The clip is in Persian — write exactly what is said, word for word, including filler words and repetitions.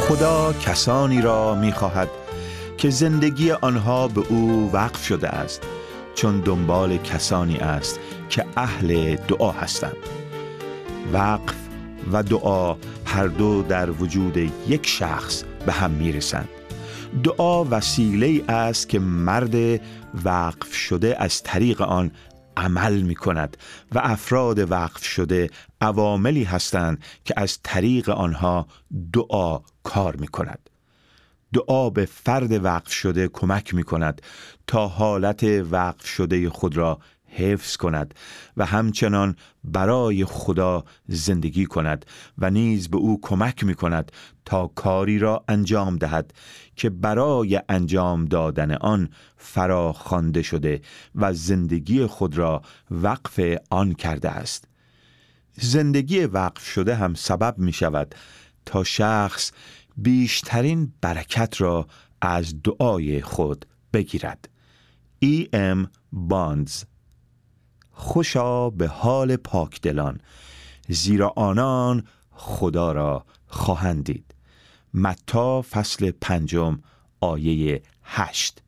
خدا کسانی را می‌خواهد که زندگی آنها به او وقف شده است، چون دنبال کسانی است که اهل دعا هستند. وقف و دعا هر دو در وجود یک شخص به هم میرسند. دعا وسیله‌ای است که مرد وقف شده از طریق آن عمل می کند و افراد وقف شده عواملی هستند که از طریق آنها دعا کار می کند. دعا به فرد وقف شده کمک می کند تا حالت وقف شده خود را حفظ کند و همچنان برای خدا زندگی کند و نیز به او کمک می کند تا کاری را انجام دهد که برای انجام دادن آن فرا خوانده شده و زندگی خود را وقف آن کرده است. زندگی وقف شده هم سبب می شود تا شخص بیشترین برکت را از دعای خود بگیرد. ای ام باندز. خوشا به حال پاکدلان، زیرا آنان خدا را خواهند دید. متی فصل پنجم آیه هشت.